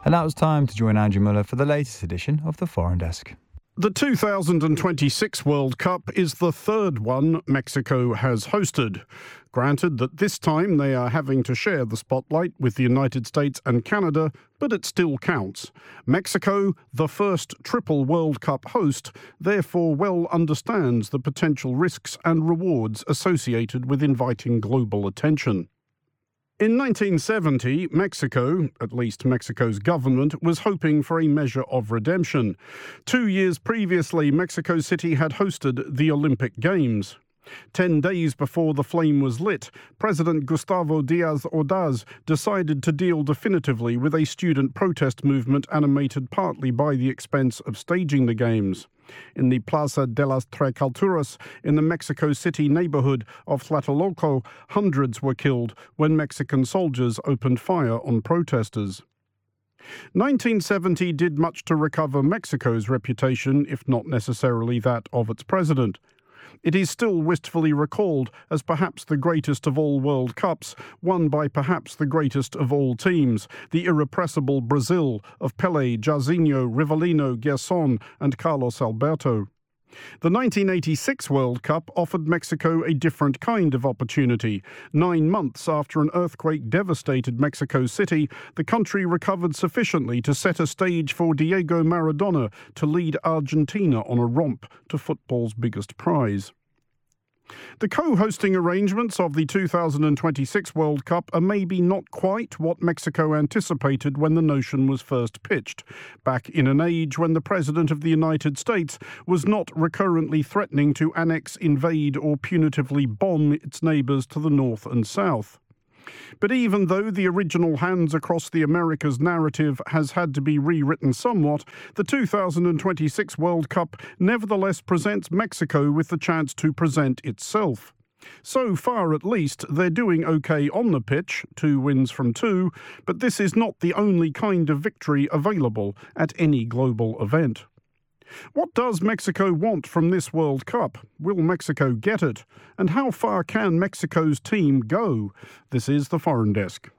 And now it's time to join Andrew Muller for the latest edition of the Foreign Desk. The 2026 World Cup is the third one Mexico has hosted. Granted that this time they are having to share the spotlight with the United States and Canada, but it still counts. Mexico, the first triple World Cup host, therefore well understands the potential risks and rewards associated with inviting global attention. In 1970, Mexico, at least Mexico's government, was hoping for a measure of redemption. 2 years previously, Mexico City had hosted the Olympic Games. 10 days before the flame was lit, President Gustavo Díaz Ordaz decided to deal definitively with a student protest movement animated partly by the expense of staging the Games. In the Plaza de las Tres Culturas in the Mexico City neighborhood of Tlatelolco, hundreds were killed when Mexican soldiers opened fire on protesters. 1970 did much to recover Mexico's reputation, if not necessarily that of its president. It is still wistfully recalled as perhaps the greatest of all World Cups, won by perhaps the greatest of all teams, the irrepressible Brazil of Pelé, Jairzinho, Rivellino, Gerson and Carlos Alberto. The 1986 World Cup offered Mexico a different kind of opportunity. 9 months after an earthquake devastated Mexico City, the country recovered sufficiently to set a stage for Diego Maradona to lead Argentina on a romp to football's biggest prize. The co-hosting arrangements of the 2026 World Cup are maybe not quite what Mexico anticipated when the notion was first pitched, back in an age when the President of the United States was not recurrently threatening to annex, invade or punitively bomb its neighbours to the north and south. But even though the original Hands Across the Americas narrative has had to be rewritten somewhat, the 2026 World Cup nevertheless presents Mexico with the chance to present itself. So far, at least, they're doing okay on the pitch, 2 wins from 2, but this is not the only kind of victory available at any global event. What does Mexico want from this World Cup? Will Mexico get it? And how far can Mexico's team go? This is the Foreign Desk.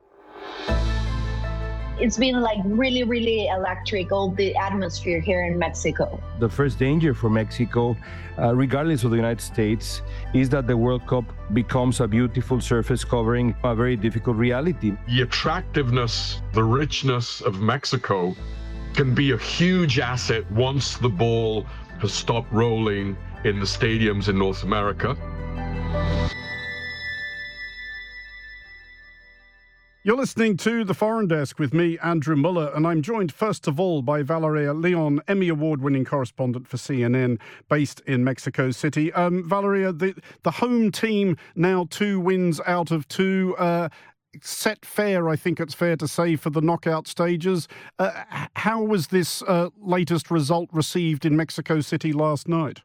It's been really, really electric, all the atmosphere here in Mexico. The first danger for Mexico, regardless of the United States, is that the World Cup becomes a beautiful surface covering a very difficult reality. The attractiveness, the richness of Mexico can be a huge asset once the ball has stopped rolling in the stadiums in North America. You're listening to The Foreign Desk with me, Andrew Muller, and I'm joined first of all by Valeria Leon, Emmy Award-winning correspondent for CNN, based in Mexico City. Valeria, the home team now 2 wins out of 2, set fair, I think it's fair to say, for the knockout stages. How was this latest result received in Mexico City last night?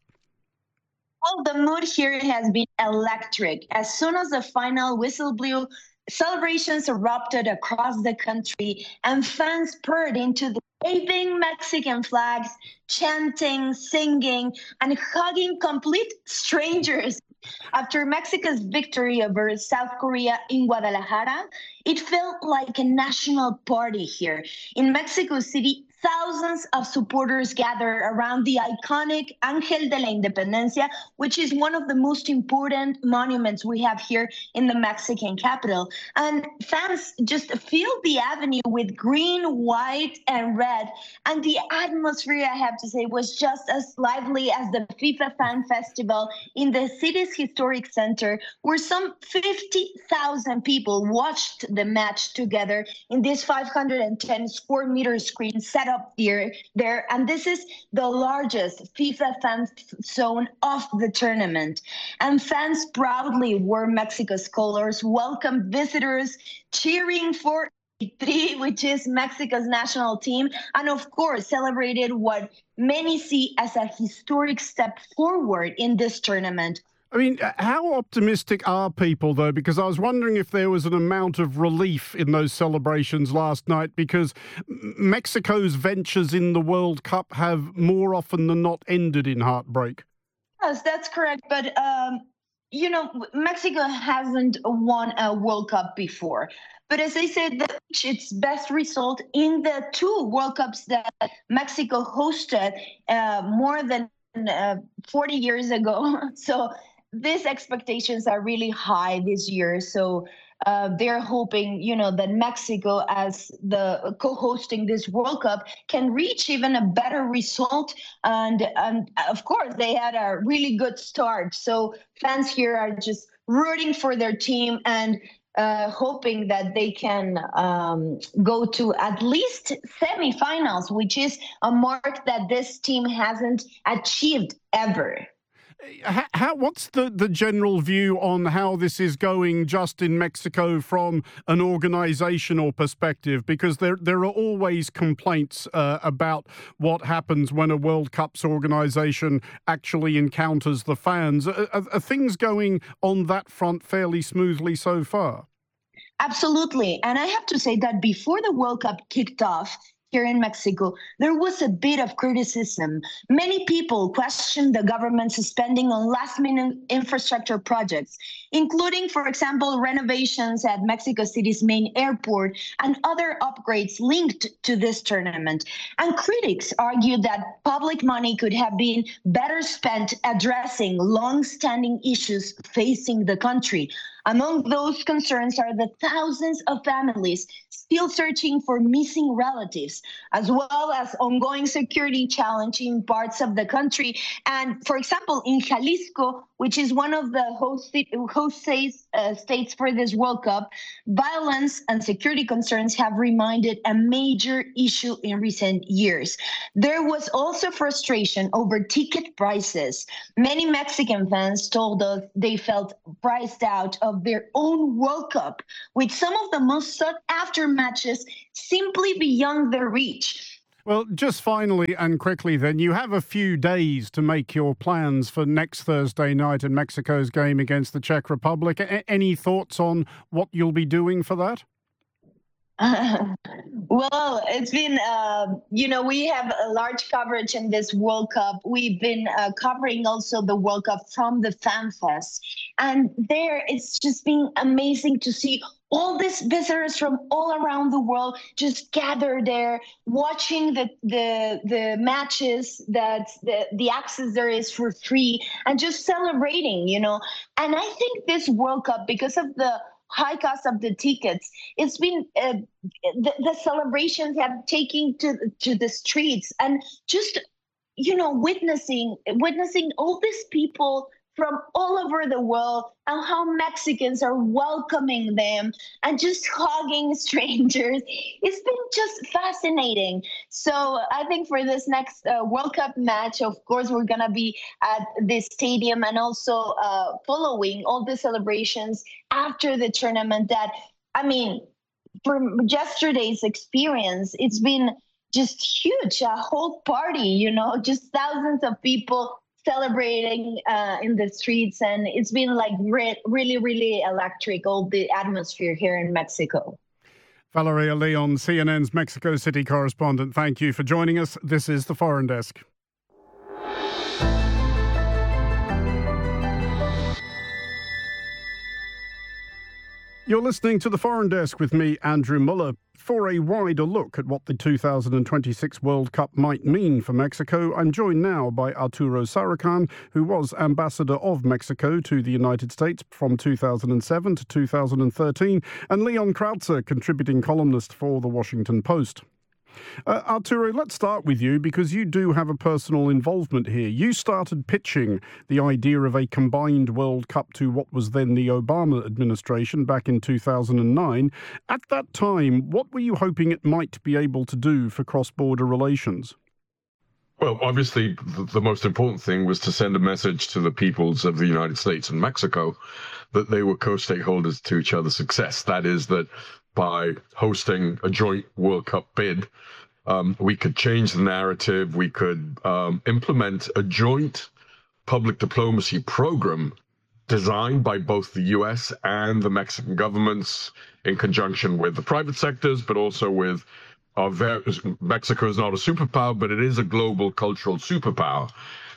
Well, the mood here has been electric. As soon as the final whistle blew, celebrations erupted across the country and fans poured into the waving Mexican flags, chanting, singing, and hugging complete strangers. After Mexico's victory over South Korea in Guadalajara, it felt like a national party here. In Mexico City, thousands of supporters gathered around the iconic Ángel de la Independencia, which is one of the most important monuments we have here in the Mexican capital. And fans just filled the avenue with green, white, and red. And the atmosphere, I have to say, was just as lively as the FIFA Fan Festival in the city's historic center, where some 50,000 people watched the match together in this 510 square meter screen set up there, and this is the largest FIFA fan zone of the tournament. And fans proudly wore Mexico's colors, welcomed visitors, cheering for Tri, which is Mexico's national team, and of course celebrated what many see as a historic step forward in this tournament. I mean, how optimistic are people, though? Because I was wondering if there was an amount of relief in those celebrations last night, because Mexico's ventures in the World Cup have more often than not ended in heartbreak. Yes, that's correct. But, Mexico hasn't won a World Cup before. But as I said, that reached its best result in the two World Cups that Mexico hosted more than 40 years ago. So these expectations are really high this year. So they're hoping, that Mexico, as the co-hosting this World Cup, can reach even a better result. And of course, they had a really good start. So fans here are just rooting for their team and hoping that they can go to at least semifinals, which is a mark that this team hasn't achieved ever. What's the general view on how this is going just in Mexico from an organizational perspective? Because there are always complaints about what happens when a World Cup's organization actually encounters the fans. Are things going on that front fairly smoothly so far? Absolutely. And I have to say that before the World Cup kicked off, here in Mexico, there was a bit of criticism. Many people questioned the government's spending on last-minute infrastructure projects, including, for example, renovations at Mexico City's main airport and other upgrades linked to this tournament. And critics argued that public money could have been better spent addressing long-standing issues facing the country. Among those concerns are the thousands of families still searching for missing relatives, as well as ongoing security challenge in parts of the country. And for example, in Jalisco, which is one of the host states for this World Cup, violence and security concerns have remained a major issue in recent years. There was also frustration over ticket prices. Many Mexican fans told us they felt priced out of their own World Cup, with some of the most sought-after matches simply beyond their reach. Well, just finally and quickly then, you have a few days to make your plans for next Thursday night in Mexico's game against the Czech Republic. Any thoughts on what you'll be doing for that? Well, it's been, we have a large coverage in this World Cup. We've been covering also the World Cup from the Fan Fest. And there, it's just been amazing to see all these visitors from all around the world just gather there, watching the matches that the access there is for free, and just celebrating, And I think this World Cup, because of the high cost of the tickets, it's been the celebrations have taken to the streets, and just witnessing all these people from all over the world and how Mexicans are welcoming them and just hugging strangers. It's been just fascinating. So I think for this next World Cup match, of course, we're going to be at this stadium and also following all the celebrations after the tournament that, from yesterday's experience, it's been just huge, a whole party, just thousands of people celebrating in the streets, and it's been like really, really electric, all the atmosphere here in Mexico. Valeria Leon, CNN's Mexico City correspondent, thank you for joining us. This is The Foreign Desk. You're listening to The Foreign Desk with me, Andrew Muller. For a wider look at what the 2026 World Cup might mean for Mexico, I'm joined now by Arturo Sarakan, who was ambassador of Mexico to the United States from 2007 to 2013, and Leon Krauzer, contributing columnist for The Washington Post. Arturo, let's start with you because you do have a personal involvement here. You started pitching the idea of a combined World Cup to what was then the Obama administration back in 2009. At that time, what were you hoping it might be able to do for cross-border relations? Well, obviously, the most important thing was to send a message to the peoples of the United States and Mexico that they were co-stakeholders to each other's success. That is, that by hosting a joint World Cup bid, we could change the narrative. We could implement a joint public diplomacy program designed by both the U.S. and the Mexican governments in conjunction with the private sectors, but also with Mexico is not a superpower, but it is a global cultural superpower,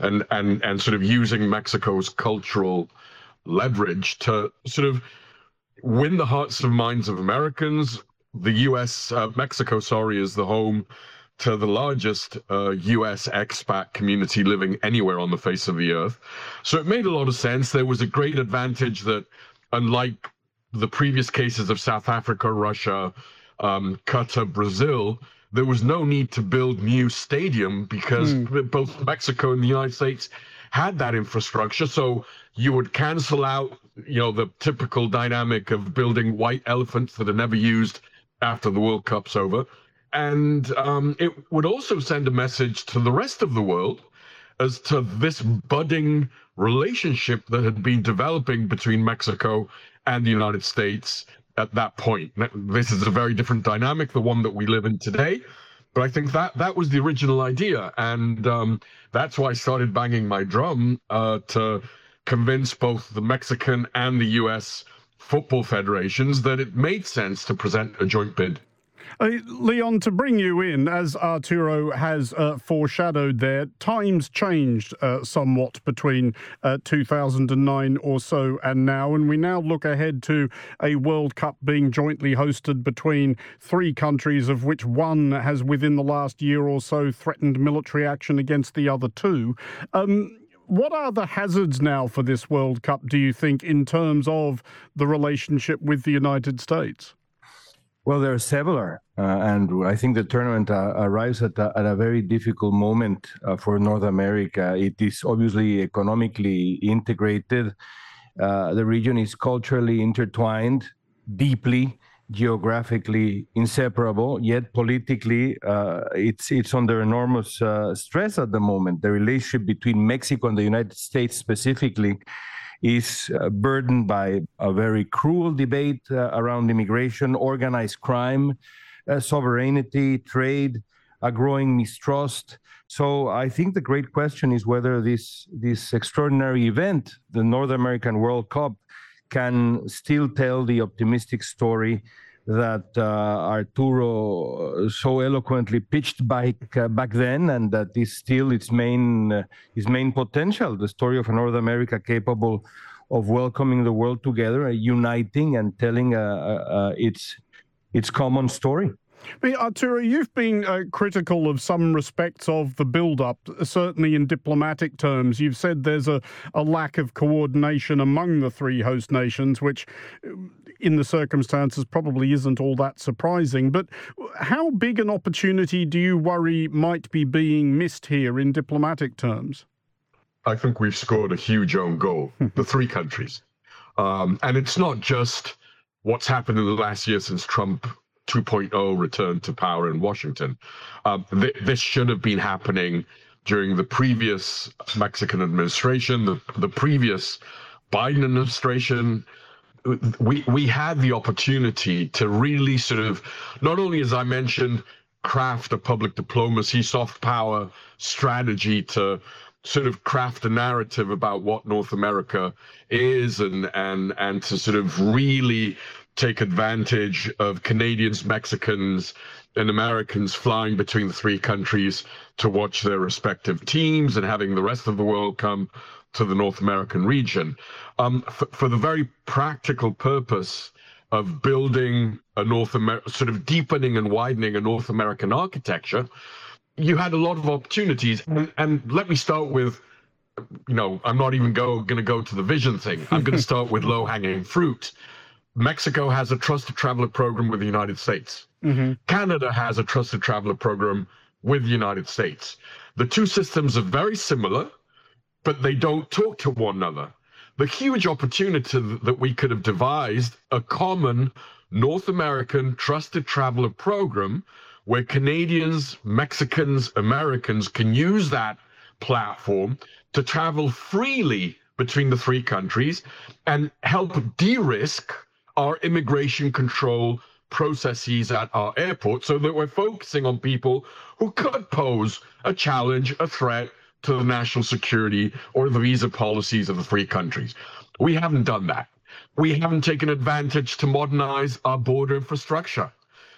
and sort of using Mexico's cultural leverage to sort of win the hearts and minds of Americans. The Mexico, is the home to the largest U.S. expat community living anywhere on the face of the earth. So it made a lot of sense. There was a great advantage that, unlike the previous cases of South Africa, Russia, Qatar, Brazil, there was no need to build new stadium because both Mexico and the United States had that infrastructure. So you would cancel out, the typical dynamic of building white elephants that are never used after the World Cup's over. And it would also send a message to the rest of the world as to this budding relationship that had been developing between Mexico and the United States at that point. This is a very different dynamic, the one that we live in today. But I think that was the original idea. And that's why I started banging my drum to convince both the Mexican and the U.S. football federations that it made sense to present a joint bid. Leon, to bring you in, as Arturo has foreshadowed there, times changed somewhat between 2009 or so and now, and we now look ahead to a World Cup being jointly hosted between three countries, of which one has within the last year or so threatened military action against the other two. What are the hazards now for this World Cup, do you think, in terms of the relationship with the United States? Well, there are several, and I think the tournament arrives at a very difficult moment for North America. It is obviously economically integrated. The region is culturally intertwined, deeply, geographically inseparable, yet politically it's under enormous stress at the moment. The relationship between Mexico and the United States specifically is burdened by a very cruel debate around immigration, organized crime, sovereignty, trade, a growing mistrust. So I think the great question is whether this extraordinary event, the North American World Cup, can still tell the optimistic story that Arturo so eloquently pitched back then, and that is still its main potential, the story of a North America capable of welcoming the world together, uniting and telling its common story. Arturo, you've been critical of some respects of the build-up, certainly in diplomatic terms. You've said there's a lack of coordination among the three host nations, which in the circumstances probably isn't all that surprising. But how big an opportunity do you worry might be being missed here in diplomatic terms? I think we've scored a huge own goal, the three countries. And it's not just what's happened in the last year since Trump 2.0 returned to power in Washington. This should have been happening during the previous Mexican administration, the previous Biden administration. We had the opportunity to really sort of, not only, as I mentioned, craft a public diplomacy, soft power strategy to sort of craft a narrative about what North America is and to sort of really take advantage of Canadians, Mexicans, and Americans flying between the three countries to watch their respective teams and having the rest of the world come to the North American region. For the very practical purpose of building a sort of deepening and widening a North American architecture, you had a lot of opportunities. And let me start with, I'm not even going to go to the vision thing. I'm going to start with low-hanging fruit. Mexico has a trusted traveler program with the United States. Mm-hmm. Canada has a trusted traveler program with the United States. The two systems are very similar, but they don't talk to one another. The huge opportunity that we could have devised a common North American trusted traveler program where Canadians, Mexicans, Americans can use that platform to travel freely between the three countries and help de-risk our immigration control processes at our airport so that we're focusing on people who could pose a challenge, a threat to the national security or the visa policies of the three countries. We haven't done that. We haven't taken advantage to modernize our border infrastructure.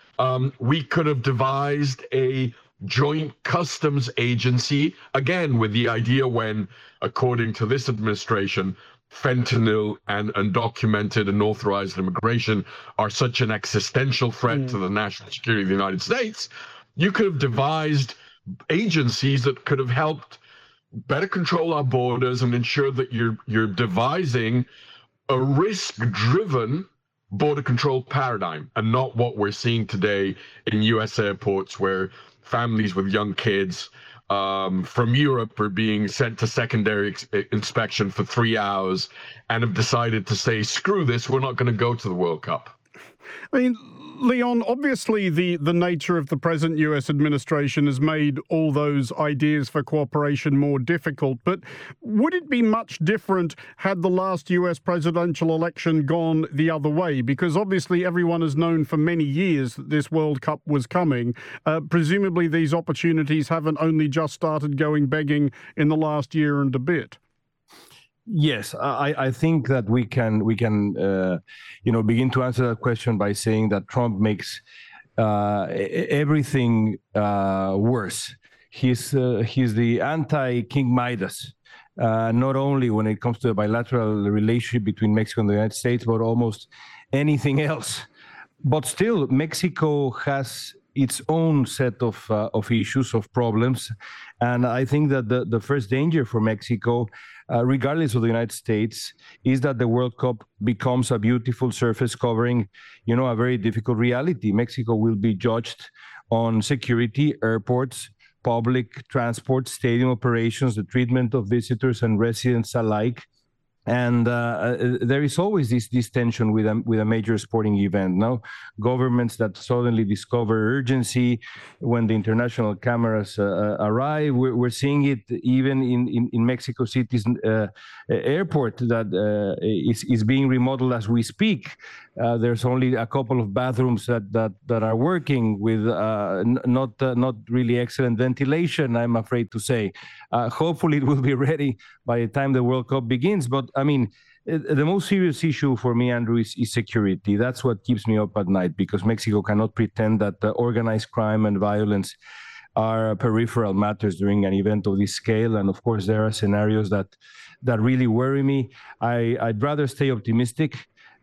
We could have devised a joint customs agency, again, with the idea when, according to this administration, fentanyl and undocumented and unauthorized immigration are such an existential threat to the national security of the United States, you could have devised agencies that could have helped better control our borders and ensure that you're devising a risk-driven border control paradigm, and not what we're seeing today in U.S. airports, where families with young kids from Europe are being sent to secondary inspection for 3 hours and have decided to say, screw this, we're not going to go to the World Cup. I mean, Leon, obviously the nature of the present US administration has made all those ideas for cooperation more difficult, but would it be much different had the last US presidential election gone the other way? Because obviously everyone has known for many years that this World Cup was coming. Presumably these opportunities haven't only just started going begging in the last year and a bit. Yes, I think that we can begin to answer that question by saying that Trump makes everything worse. He's the anti-King Midas, not only when it comes to the bilateral relationship between Mexico and the United States, but almost anything else. But still, Mexico has its own set of issues, of problems, and I think that the first danger for Mexico, regardless of the United States, is that the World Cup becomes a beautiful surface covering, a very difficult reality. Mexico will be judged on security, airports, public transport, stadium operations, the treatment of visitors and residents alike. And there is always this tension with a major sporting event. Now, governments that suddenly discover urgency when the international cameras arrive. We're seeing it even in Mexico City's airport that is being remodeled as we speak. There's only a couple of bathrooms that are working with not really excellent ventilation, I'm afraid to say. Hopefully it will be ready by the time the World Cup begins. But I mean, the most serious issue for me, Andrew, is security. That's what keeps me up at night, because Mexico cannot pretend that organized crime and violence are peripheral matters during an event of this scale. And of course, there are scenarios that really worry me. I'd rather stay optimistic.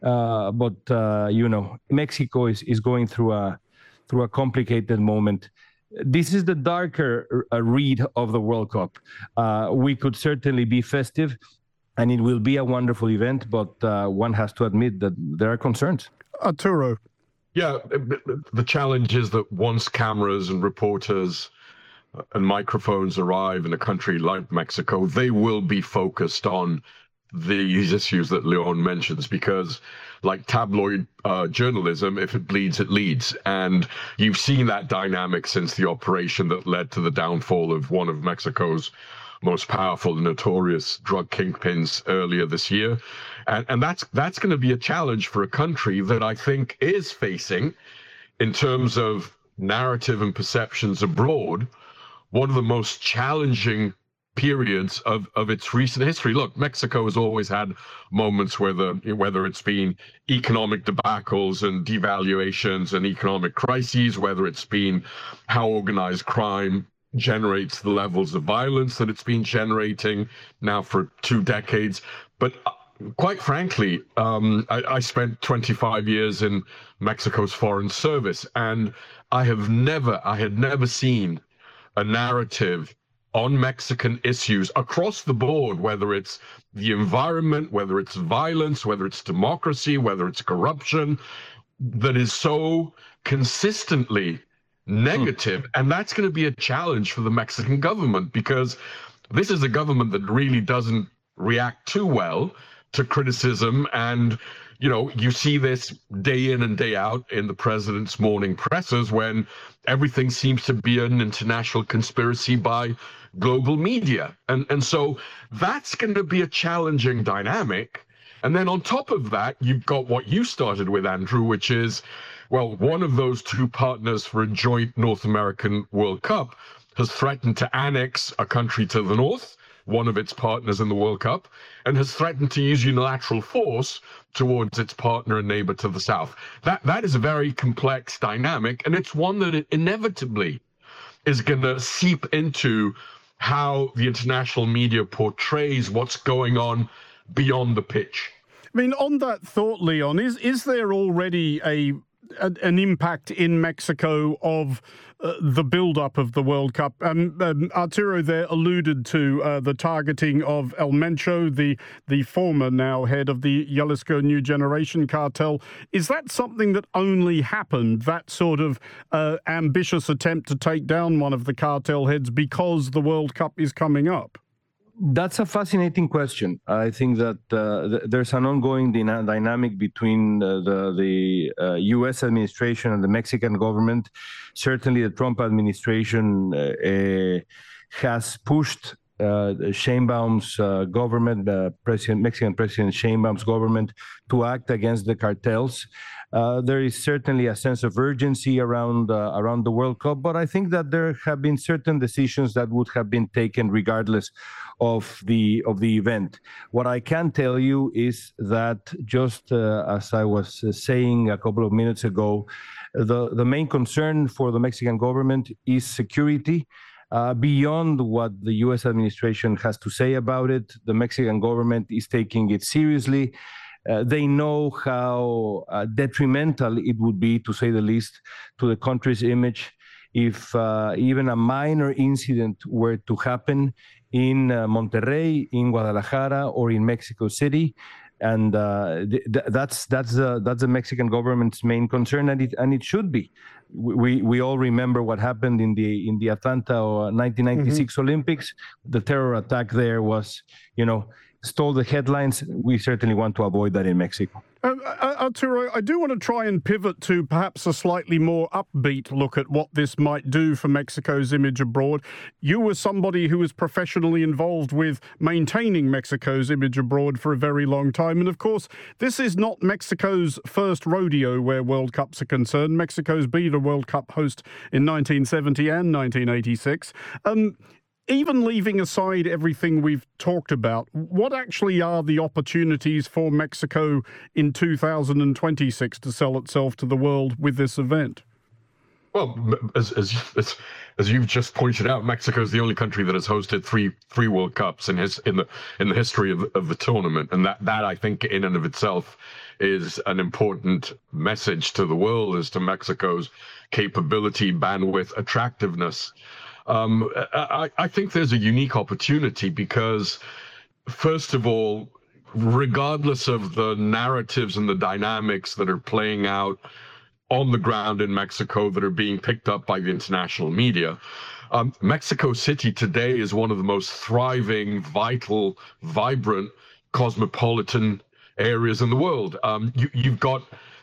But Mexico is going through a complicated moment. This is the darker read of the World Cup. We could certainly be festive, and it will be a wonderful event, but one has to admit that there are concerns. Arturo. Yeah, the challenge is that once cameras and reporters and microphones arrive in a country like Mexico, they will be focused on these issues that Leon mentions, because like tabloid journalism, if it bleeds, it leads. And you've seen that dynamic since the operation that led to the downfall of one of Mexico's most powerful and notorious drug kingpins earlier this year. And that's going to be a challenge for a country that I think is facing, in terms of narrative and perceptions abroad, one of the most challenging periods of its recent history. Look, Mexico has always had moments whether it's been economic debacles and devaluations and economic crises, whether it's been how organized crime generates the levels of violence that it's been generating now for 2 decades. But quite frankly, I spent 25 years in Mexico's foreign service, and I had never seen a narrative on Mexican issues across the board, whether it's the environment, whether it's violence, whether it's democracy, whether it's corruption, that is so consistently negative. And that's going to be a challenge for the Mexican government, because this is a government that really doesn't react too well to criticism. And, you see this day in and day out in the president's morning presses, when everything seems to be an international conspiracy by global media. And so that's going to be a challenging dynamic. And then on top of that, you've got what you started with, Andrew, which is, well, one of those 2 partners for a joint North American World Cup has threatened to annex a country to the north, one of its partners in the World Cup, and has threatened to use unilateral force towards its partner and neighbor to the south. That is a very complex dynamic, and it's one that inevitably is going to seep into how the international media portrays what's going on beyond the pitch. I mean, on that thought, Leon, is there already an impact in Mexico of the build-up of the World Cup? Arturo there alluded to the targeting of El Mencho, the former now head of the Jalisco New Generation cartel. Is that something that only happened, that sort of ambitious attempt to take down one of the cartel heads because the World Cup is coming up? That's a fascinating question. I think that there's an ongoing dynamic between the U.S. administration and the Mexican government. Certainly, the Trump administration has pushed Sheinbaum's government, Mexican President Sheinbaum's government, to act against the cartels. There is certainly a sense of urgency around the World Cup, but I think that there have been certain decisions that would have been taken regardless of the event. What I can tell you is that, just as I was saying a couple of minutes ago, the main concern for the Mexican government is security. Beyond what the U.S. administration has to say about it, the Mexican government is taking it seriously. They know how detrimental it would be, to say the least, to the country's image if even a minor incident were to happen in Monterrey, in Guadalajara, or in Mexico City. And that's the Mexican government's main concern, and it should be. We all remember what happened in the Atlanta 1996 Olympics. The terror attack there was, stole the headlines. We certainly want to avoid that in Mexico. Arturo, I do want to try and pivot to perhaps a slightly more upbeat look at what this might do for Mexico's image abroad. You were somebody who was professionally involved with maintaining Mexico's image abroad for a very long time. And of course, this is not Mexico's first rodeo where World Cups are concerned. Mexico's been a World Cup host in 1970 and 1986. Even leaving aside everything we've talked about, what actually are the opportunities for Mexico in 2026 to sell itself to the world with this event? Well, as you've just pointed out, Mexico is the only country that has hosted three World Cups in the history of the tournament, and that I think in and of itself is an important message to the world as to Mexico's capability, bandwidth, attractiveness. I think there's a unique opportunity because, first of all, regardless of the narratives and the dynamics that are playing out on the ground in Mexico that are being picked up by the international media, Mexico City today is one of the most thriving, vital, vibrant, cosmopolitan areas in the world. You've got,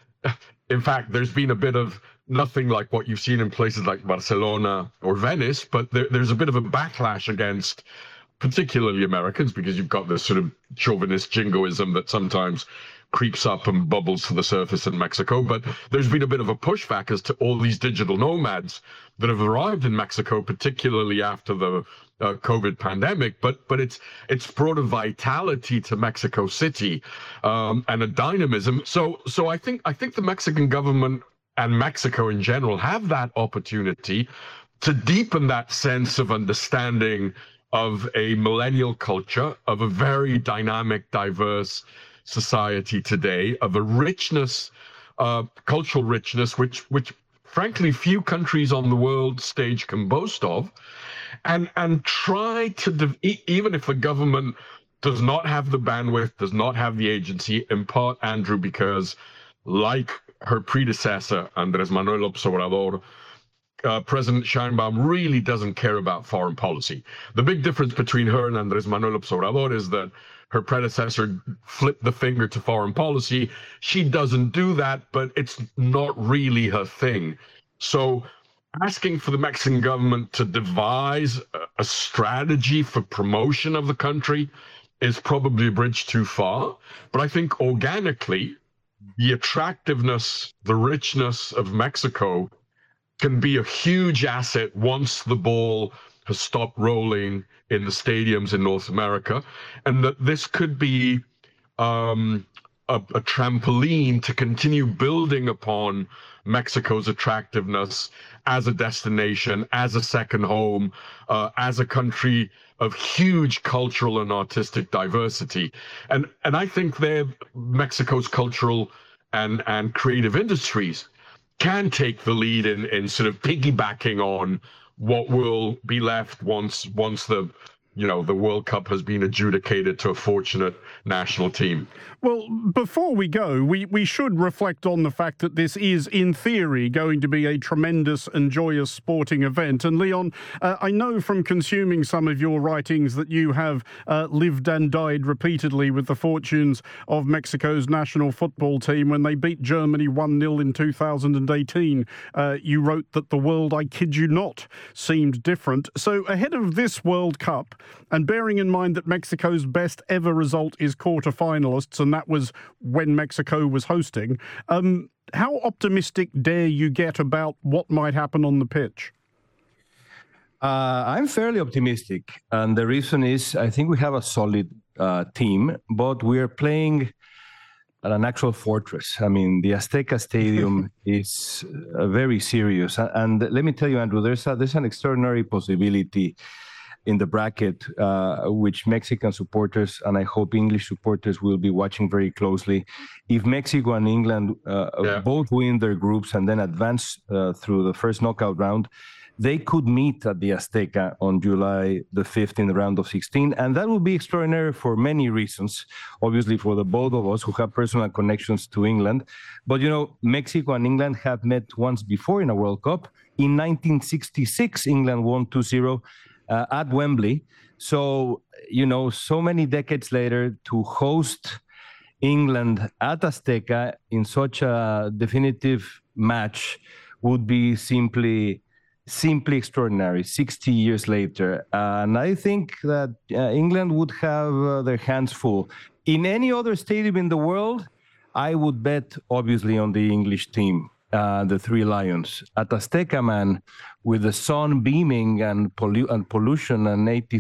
in fact, there's been a bit of nothing like what you've seen in places like Barcelona or Venice, but there's a bit of a backlash against particularly Americans because you've got this sort of chauvinist jingoism that sometimes creeps up and bubbles to the surface in Mexico. But there's been a bit of a pushback as to all these digital nomads that have arrived in Mexico, particularly after the COVID pandemic. But it's brought a vitality to Mexico City and a dynamism. So I think the Mexican government and Mexico in general have that opportunity to deepen that sense of understanding of a millennial culture, of a very dynamic, diverse society today, of a richness, cultural richness, which frankly few countries on the world stage can boast of, and try to, even if the government does not have the bandwidth, does not have the agency, in part, Andrew, because like her predecessor, Andrés Manuel López Obrador, President Sheinbaum really doesn't care about foreign policy. The big difference between her and Andrés Manuel López Obrador is that her predecessor flipped the finger to foreign policy. She doesn't do that, but it's not really her thing. So asking for the Mexican government to devise a strategy for promotion of the country is probably a bridge too far. But I think organically, the attractiveness, the richness of Mexico can be a huge asset once the ball has stopped rolling in the stadiums in North America, and that this could be a trampoline to continue building upon Mexico's attractiveness as a destination, as a second home, as a country of huge cultural and artistic diversity. And I think Mexico's cultural and creative industries can take the lead in sort of piggybacking on what will be left once the World Cup has been adjudicated to a fortunate national team. Well, before we go, we should reflect on the fact that this is, in theory, going to be a tremendous and joyous sporting event. And Leon, I know from consuming some of your writings that you have lived and died repeatedly with the fortunes of Mexico's national football team when they beat Germany 1-0 in 2018. You wrote that the world, I kid you not, seemed different. So ahead of this World Cup, and bearing in mind that Mexico's best ever result is quarter-finalists, and that was when Mexico was hosting, how optimistic dare you get about what might happen on the pitch? I'm fairly optimistic, and the reason is I think we have a solid team, but we're playing at an actual fortress. I mean, the Azteca Stadium is very serious, and let me tell you, Andrew, there's an extraordinary possibility in the bracket, which Mexican supporters and I hope English supporters will be watching very closely. If Mexico and England both win their groups and then advance through the first knockout round, they could meet at the Azteca on July the 5th in the round of 16. And that would be extraordinary for many reasons. Obviously, for the both of us who have personal connections to England. But, Mexico and England have met once before in a World Cup. In 1966, England won 2-0. At Wembley. So, so many decades later, to host England at Azteca in such a definitive match would be simply extraordinary 60 years later. And I think that England would have their hands full. In any other stadium in the world, I would bet, obviously, on the English team. The Three Lions. At Azteca, man, with the sun beaming and pollution and 80